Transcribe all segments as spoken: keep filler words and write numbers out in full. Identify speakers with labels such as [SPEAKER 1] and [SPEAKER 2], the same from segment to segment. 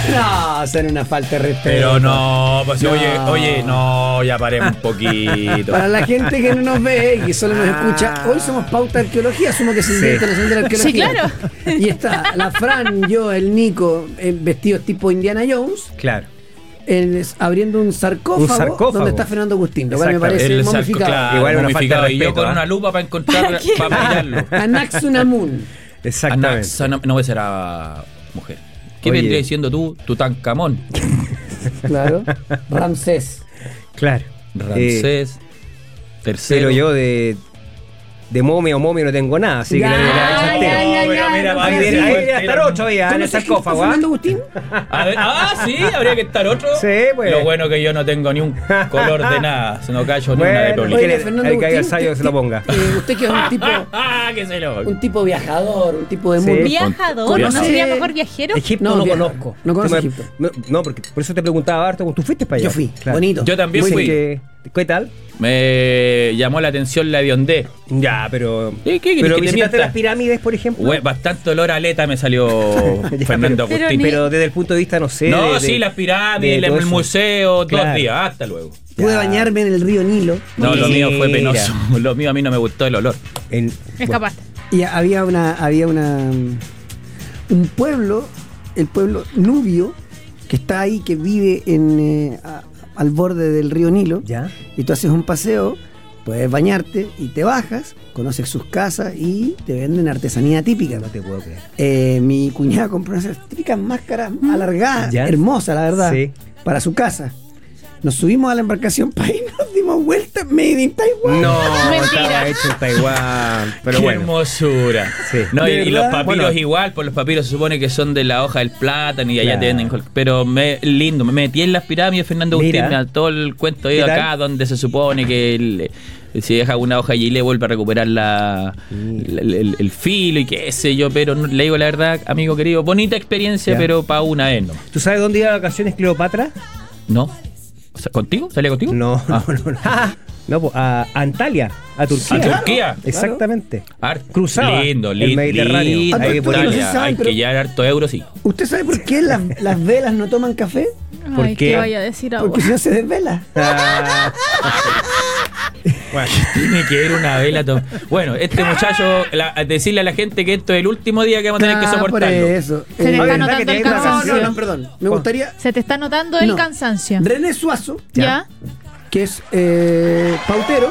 [SPEAKER 1] No, son una falta de respeto.
[SPEAKER 2] Pero no, pues
[SPEAKER 1] No.
[SPEAKER 2] oye, oye, no, ya paremos un poquito.
[SPEAKER 1] Para la gente que no nos ve y que solo nos escucha, hoy somos Pauta Arqueología, asumo que es el Día
[SPEAKER 3] Sí.
[SPEAKER 1] Internacional de la Arqueología.
[SPEAKER 4] Sí, claro.
[SPEAKER 1] Y está la Fran, yo, el Nico, eh, vestidos tipo Indiana Jones,
[SPEAKER 3] Claro.
[SPEAKER 1] en- es- abriendo un sarcófago,
[SPEAKER 3] Un sarcófago.
[SPEAKER 1] donde está Fernando Agustín, lo cual me
[SPEAKER 3] Exactamente.
[SPEAKER 1] parece
[SPEAKER 2] El sarco-
[SPEAKER 1] momificado.
[SPEAKER 2] claro,
[SPEAKER 3] Igual una
[SPEAKER 2] momificado,
[SPEAKER 3] falta de
[SPEAKER 2] y yo
[SPEAKER 3] respeto,
[SPEAKER 2] con
[SPEAKER 3] ¿eh?
[SPEAKER 2] una lupa para encontrar, para mirarlo.
[SPEAKER 1] Anaxunamun.
[SPEAKER 3] Exactamente.
[SPEAKER 2] Anaxa, no, no será mujer. ¿Qué
[SPEAKER 3] Oye.
[SPEAKER 2] vendría diciendo tú? Tutankamón.
[SPEAKER 1] Claro. Ramsés.
[SPEAKER 3] Claro. Eh,
[SPEAKER 2] Ramsés. tercero.
[SPEAKER 3] pero yo de, de momia o momia no tengo nada, así que
[SPEAKER 1] Ya,
[SPEAKER 3] le le he hecho
[SPEAKER 1] ya,
[SPEAKER 3] entero.
[SPEAKER 1] ya, ya,
[SPEAKER 2] pero mira,
[SPEAKER 1] no
[SPEAKER 2] ahí
[SPEAKER 1] sé
[SPEAKER 3] Ahí
[SPEAKER 1] si-
[SPEAKER 2] viene-
[SPEAKER 3] debería estar ocho todavía en el
[SPEAKER 1] ¿Conoces
[SPEAKER 3] sarcófago. ¿ah?
[SPEAKER 1] Fernando Agustín?
[SPEAKER 2] A ver, ah, sí, habría que estar otro.
[SPEAKER 3] Sí, pues.
[SPEAKER 2] Lo bueno que yo no tengo ni un color de nada. Se no callo ni una de
[SPEAKER 3] Bueno,
[SPEAKER 2] peolín.
[SPEAKER 3] que
[SPEAKER 1] Oiga,
[SPEAKER 3] le-
[SPEAKER 1] Fernando
[SPEAKER 3] al que haya el
[SPEAKER 1] Agustín,
[SPEAKER 3] sayo
[SPEAKER 1] te-
[SPEAKER 3] se lo ponga.
[SPEAKER 1] eh, usted que es un tipo,
[SPEAKER 2] Ah, que se lo.
[SPEAKER 1] un tipo viajador, un tipo de
[SPEAKER 3] Sí.
[SPEAKER 1] mundo.
[SPEAKER 4] Viajador, ¿no
[SPEAKER 1] Conoce-
[SPEAKER 4] sería mejor viajero?
[SPEAKER 3] Egipto
[SPEAKER 1] No,
[SPEAKER 3] no,
[SPEAKER 1] viaja-
[SPEAKER 3] conozco.
[SPEAKER 1] no conozco
[SPEAKER 3] Tú me-
[SPEAKER 1] Egipto.
[SPEAKER 3] No, no, porque por eso te preguntaba harto, ¿tú fuiste para allá?
[SPEAKER 1] Yo fui,
[SPEAKER 3] Claro.
[SPEAKER 1] bonito.
[SPEAKER 2] Yo también
[SPEAKER 3] Dicen
[SPEAKER 2] fui.
[SPEAKER 3] que- ¿Qué tal?
[SPEAKER 2] Me llamó la atención la de Ondé.
[SPEAKER 3] Ya, pero.
[SPEAKER 2] ¿Qué- qué querés
[SPEAKER 3] pero
[SPEAKER 2] que te
[SPEAKER 3] visitaste
[SPEAKER 2] mienta?
[SPEAKER 3] las pirámides, por ejemplo.
[SPEAKER 2] Hue- Bastante olor a aleta me salió
[SPEAKER 3] Ya,
[SPEAKER 2] Fernando
[SPEAKER 4] pero-
[SPEAKER 2] Agustín.
[SPEAKER 3] Pero desde el punto de vista, no sé.
[SPEAKER 2] no,
[SPEAKER 3] de- de-
[SPEAKER 2] sí, las pirámides,
[SPEAKER 3] de
[SPEAKER 2] el
[SPEAKER 3] todo eso.
[SPEAKER 2] museo,
[SPEAKER 3] Claro.
[SPEAKER 2] dos días. Hasta luego.
[SPEAKER 1] Pude
[SPEAKER 3] Ya.
[SPEAKER 1] bañarme en el río Nilo.
[SPEAKER 2] No, lo mío fue
[SPEAKER 3] Mira.
[SPEAKER 2] penoso. Lo mío a mí no me gustó el olor.
[SPEAKER 3] En-
[SPEAKER 4] Escapaste.
[SPEAKER 1] Y había una, había una un pueblo, el pueblo Nubio, que está ahí, que vive en eh, a- al borde del río Nilo.
[SPEAKER 3] Ya.
[SPEAKER 1] Y tú haces un paseo, puedes bañarte y te bajas, conoces sus casas y te venden artesanía típica.
[SPEAKER 3] No te puedo creer.
[SPEAKER 1] Eh, mi cuñada compró esas típicas máscaras alargadas,
[SPEAKER 3] Ya.
[SPEAKER 1] hermosas, la verdad,
[SPEAKER 3] Sí.
[SPEAKER 1] para su casa. Nos subimos a la embarcación para ir, nos dimos vuelta, made in Taiwan.
[SPEAKER 3] No,
[SPEAKER 4] Mentira.
[SPEAKER 3] estaba hecho en Taiwán. Pero
[SPEAKER 2] Qué
[SPEAKER 3] bueno.
[SPEAKER 2] hermosura.
[SPEAKER 3] Sí.
[SPEAKER 2] No, y,
[SPEAKER 1] ¿De
[SPEAKER 2] y los
[SPEAKER 1] verdad?
[SPEAKER 2] papiros
[SPEAKER 3] Bueno.
[SPEAKER 2] igual, pues los papiros se supone que son de la hoja del plátano y allá
[SPEAKER 3] Claro.
[SPEAKER 2] te venden. col- Pero me, lindo, me metí en las pirámides Fernando Agustín,
[SPEAKER 3] Mira.
[SPEAKER 2] mira, todo el cuento de
[SPEAKER 3] ¿Qué
[SPEAKER 2] acá,
[SPEAKER 3] tal?
[SPEAKER 2] donde se supone que el- si deja una hoja y le vuelve a recuperar la, la- el, el- el filo y qué sé yo, pero no- le digo la verdad, amigo querido, bonita experiencia,
[SPEAKER 3] Ya.
[SPEAKER 2] pero para una vez no.
[SPEAKER 3] ¿Tú sabes dónde iba de vacaciones Cleopatra?
[SPEAKER 2] ¿No? O sea, ¿contigo? ¿Salía contigo?
[SPEAKER 3] No,
[SPEAKER 2] Ah.
[SPEAKER 3] no, no. no. No, pues, a Antalya, a Turquía.
[SPEAKER 2] ¿A Turquía?
[SPEAKER 3] Exactamente.
[SPEAKER 2] Ar-
[SPEAKER 3] Cruzaba
[SPEAKER 2] lindo,
[SPEAKER 3] el
[SPEAKER 2] lindo,
[SPEAKER 3] Mediterráneo.
[SPEAKER 2] lindo.
[SPEAKER 1] Ahí por-
[SPEAKER 2] Italia,
[SPEAKER 1] no sé si saben,
[SPEAKER 2] hay
[SPEAKER 1] pero-
[SPEAKER 2] que llevar harto euro, sí.
[SPEAKER 1] ¿Usted sabe por qué las, las velas no toman café?
[SPEAKER 3] ¿Por
[SPEAKER 4] Ay,
[SPEAKER 3] qué?
[SPEAKER 4] ¿qué vaya a decir ahora?
[SPEAKER 1] Porque si no se desvela.
[SPEAKER 3] Ah. Bueno,
[SPEAKER 2] Tiene que ir una vela. to- Bueno, este muchacho, la- a decirle a la gente que esto es el último día que vamos a tener que
[SPEAKER 1] Ah, por
[SPEAKER 2] soportarlo.
[SPEAKER 1] eso.
[SPEAKER 4] Se le
[SPEAKER 1] Eh,
[SPEAKER 4] está
[SPEAKER 3] ¿verdad
[SPEAKER 4] notando
[SPEAKER 3] que
[SPEAKER 4] el
[SPEAKER 3] tiene una
[SPEAKER 1] no,
[SPEAKER 4] cansancio.
[SPEAKER 1] no, no, perdón. Me gustaría.
[SPEAKER 4] Se te está notando el
[SPEAKER 1] No.
[SPEAKER 4] cansancio.
[SPEAKER 1] René Suazo,
[SPEAKER 4] ¿Ya?
[SPEAKER 1] que es eh, pautero,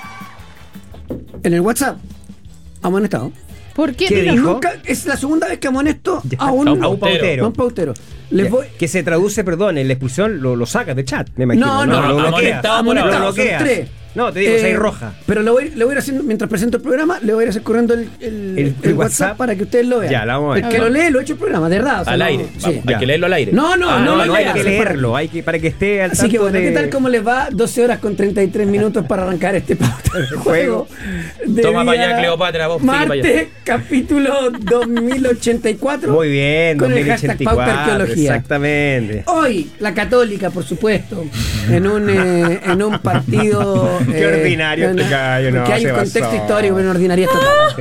[SPEAKER 1] en el WhatsApp, amonestado.
[SPEAKER 4] ¿Por qué?
[SPEAKER 3] ¿Qué
[SPEAKER 4] Dilo.
[SPEAKER 3] dijo?
[SPEAKER 1] Nunca, es la segunda vez que amonesto
[SPEAKER 3] Ya,
[SPEAKER 1] a un,
[SPEAKER 2] a un
[SPEAKER 1] a un
[SPEAKER 2] pautero.
[SPEAKER 1] pautero. Les
[SPEAKER 3] ya,
[SPEAKER 1] voy.
[SPEAKER 3] que se traduce, perdón, en la expulsión lo, lo sacas de chat, me imagino.
[SPEAKER 1] No, no,
[SPEAKER 2] no,
[SPEAKER 3] lo bloquea.
[SPEAKER 2] amonestado,
[SPEAKER 3] Lo
[SPEAKER 1] amonestado, son
[SPEAKER 3] bloqueas.
[SPEAKER 1] tres.
[SPEAKER 3] No, te digo,
[SPEAKER 1] Eh,
[SPEAKER 3] seis roja.
[SPEAKER 1] Pero lo voy, lo voy a ir haciendo mientras presento el programa, le voy a ir a hacer corriendo el, el,
[SPEAKER 3] El-
[SPEAKER 1] el
[SPEAKER 3] el
[SPEAKER 1] WhatsApp,
[SPEAKER 3] WhatsApp
[SPEAKER 1] para que ustedes lo vean.
[SPEAKER 3] Ya, la vamos a ver.
[SPEAKER 1] El que lo lee lo he hecho el programa, de verdad. o sea,
[SPEAKER 2] Al
[SPEAKER 1] no-
[SPEAKER 2] aire.
[SPEAKER 1] sí.
[SPEAKER 2] Vamos, hay
[SPEAKER 3] Ya.
[SPEAKER 2] que leerlo al aire.
[SPEAKER 1] No, no,
[SPEAKER 3] Ah,
[SPEAKER 1] no,
[SPEAKER 3] no,
[SPEAKER 1] lo
[SPEAKER 3] no hay
[SPEAKER 1] leas,
[SPEAKER 3] que
[SPEAKER 1] se
[SPEAKER 3] leerlo, hay que, para que esté al
[SPEAKER 1] Así
[SPEAKER 3] tanto
[SPEAKER 1] que bueno,
[SPEAKER 3] de-
[SPEAKER 1] ¿qué tal cómo les va? doce horas con treinta y tres minutos para arrancar este pauta de juego. de
[SPEAKER 2] Toma para
[SPEAKER 1] día
[SPEAKER 2] allá, Cleopatra, vos, sigue para allá.
[SPEAKER 1] Martes, capítulo dos mil ochenta y cuatro.
[SPEAKER 3] Muy bien,
[SPEAKER 1] Con el
[SPEAKER 3] dos mil
[SPEAKER 1] hashtag
[SPEAKER 3] ochenta y
[SPEAKER 1] Pauta
[SPEAKER 3] cuatro,
[SPEAKER 1] Arqueología.
[SPEAKER 3] exactamente.
[SPEAKER 1] Hoy, la Católica, por supuesto, en un, eh, en un partido.
[SPEAKER 3] Qué ordinario este gallo, no,
[SPEAKER 1] Que hay
[SPEAKER 3] se
[SPEAKER 1] un contexto
[SPEAKER 3] pasó.
[SPEAKER 1] histórico, pero una ordinaria total.
[SPEAKER 3] Sí,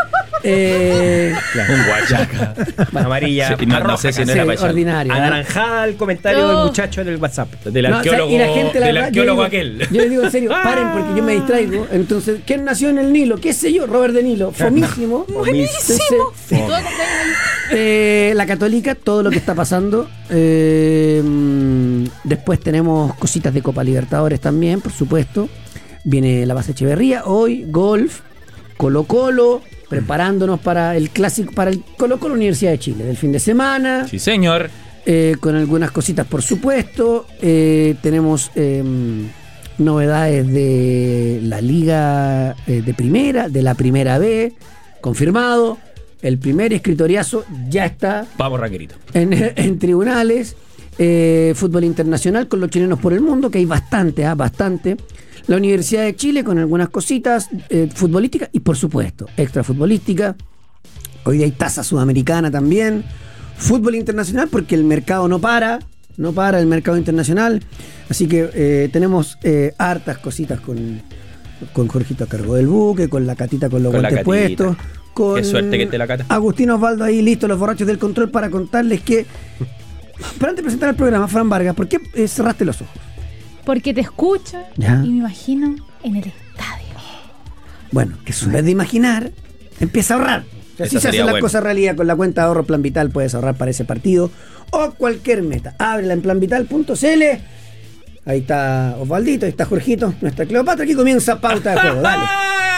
[SPEAKER 1] Eh,
[SPEAKER 3] claro.
[SPEAKER 2] Un guachaca.
[SPEAKER 3] Amarilla,
[SPEAKER 2] Sí, no, no
[SPEAKER 3] roja,
[SPEAKER 2] sé si no
[SPEAKER 1] sí,
[SPEAKER 2] era para allá.
[SPEAKER 1] ordinario.
[SPEAKER 3] anaranjada el comentario
[SPEAKER 4] No.
[SPEAKER 3] del muchacho en el WhatsApp.
[SPEAKER 2] Del
[SPEAKER 1] No, o sea,
[SPEAKER 2] arqueólogo,
[SPEAKER 1] y la gente, la
[SPEAKER 2] del
[SPEAKER 1] verdad,
[SPEAKER 2] arqueólogo
[SPEAKER 1] yo
[SPEAKER 2] aquel.
[SPEAKER 1] digo, Yo le digo en serio, paren porque yo me distraigo. Entonces, ¿quién nació en el Nilo? ¿Qué sé yo? Robert De Nilo. Fomísimo.
[SPEAKER 3] Buenísimo.
[SPEAKER 1] Entonces,
[SPEAKER 4] Todo cumpleaños.
[SPEAKER 1] eh, la Católica, todo lo que está pasando. Eh, mm, después tenemos cositas de Copa Libertadores también, por supuesto. Viene la base Echeverría. Hoy, golf, Colo Colo, preparándonos para el clásico, para el Colo Colo Universidad de Chile del fin de semana.
[SPEAKER 2] Sí, señor.
[SPEAKER 1] Eh, con algunas cositas, por supuesto. Eh, tenemos eh, novedades de la Liga eh, de Primera, de la Primera B, confirmado. El primer escritoriazo ya está
[SPEAKER 2] Vamos, Raquerito.
[SPEAKER 1] en, en tribunales. Eh, fútbol internacional con los chilenos por el mundo, que hay bastante, ¿ah? bastante. La Universidad de Chile con algunas cositas eh, futbolísticas y, por supuesto, extra futbolística. Hoy hay tasa sudamericana también. Fútbol internacional porque el mercado no para, no para el mercado internacional. Así que eh, tenemos eh, hartas cositas con, con Jorgito a cargo del buque, con la Catita con los
[SPEAKER 2] Con la
[SPEAKER 1] guantes
[SPEAKER 2] Catita.
[SPEAKER 1] puestos. Con
[SPEAKER 2] Qué suerte que esté la Cata.
[SPEAKER 1] Agustín Osvaldo ahí listo, los borrachos del control, para contarles que Pero antes de presentar el programa, Fran Vargas, ¿por qué eh, cerraste los ojos?
[SPEAKER 4] Porque te escucho
[SPEAKER 1] Ya.
[SPEAKER 4] y me imagino en el estadio.
[SPEAKER 1] Bueno, que su vez de imaginar, empieza a ahorrar. O sea,
[SPEAKER 2] Eso
[SPEAKER 1] así se
[SPEAKER 2] sería
[SPEAKER 1] hacen las
[SPEAKER 2] bueno.
[SPEAKER 1] cosas realidad. Con la cuenta de ahorro Plan Vital puedes ahorrar para ese partido o cualquier meta. Ábrela en plan vital punto c l. Ahí está Osvaldito, ahí está Jorgito, nuestra Cleopatra. Aquí comienza Pauta de Juego. Dale.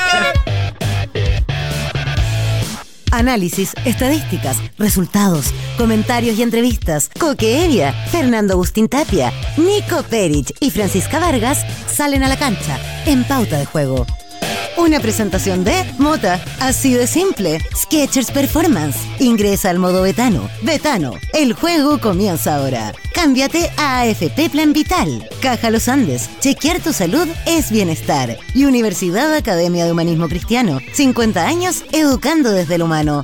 [SPEAKER 5] Análisis, estadísticas, resultados, comentarios y entrevistas. Coque Evia, Fernando Agustín Tapia, Nico Perich y Francisca Vargas salen a la cancha en Pauta de Juego. Una presentación de Mota, así de simple. Skechers Performance. Ingresa al modo Betano. Betano, el juego comienza ahora. Cámbiate a A F P Plan Vital. Caja Los Andes. Chequear tu salud es bienestar. Y Universidad Academia de Humanismo Cristiano. cincuenta años educando desde el humano.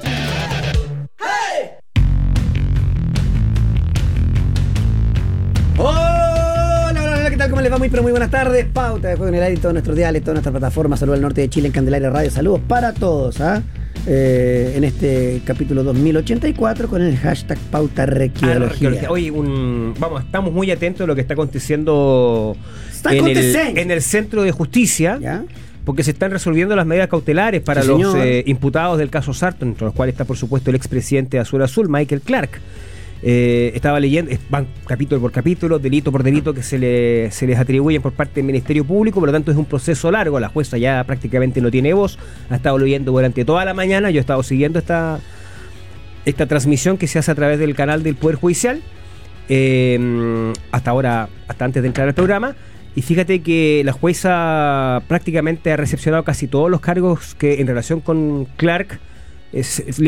[SPEAKER 1] Hola, hola, hola, ¿qué tal? ¿Cómo les va? Muy, pero muy buenas tardes. Pauta de Juego en el aire, todos nuestros diales, todas nuestras plataformas. Saludos al norte de Chile en Candelaria Radio. Saludos para todos, ¿ah? Eh, en este capítulo dos mil ochenta y cuatro con el hashtag Pauta Arqueología.
[SPEAKER 3] Arqueología. Oye, un, vamos, estamos muy atentos a lo que está aconteciendo
[SPEAKER 1] Está
[SPEAKER 3] en, el,
[SPEAKER 1] aconteciendo.
[SPEAKER 3] en el Centro de Justicia,
[SPEAKER 1] ¿Ya?
[SPEAKER 3] porque se están resolviendo las medidas cautelares para
[SPEAKER 1] Sí,
[SPEAKER 3] los
[SPEAKER 1] señor.
[SPEAKER 3] eh, imputados del caso Sarton, entre los cuales está, por supuesto, el expresidente de Azul Azul, Michael Clark. Eh, estaba leyendo, eh, van capítulo por capítulo, delito por delito que se, le, se les atribuyen por parte del Ministerio Público, por lo tanto es un proceso largo, la jueza ya prácticamente no tiene voz, ha estado leyendo durante toda la mañana, yo he estado siguiendo esta, esta transmisión que se hace a través del canal del Poder Judicial, eh, hasta ahora, hasta antes de entrar al programa, y fíjate que la jueza prácticamente ha recepcionado casi todos los cargos que en relación con Clark es, es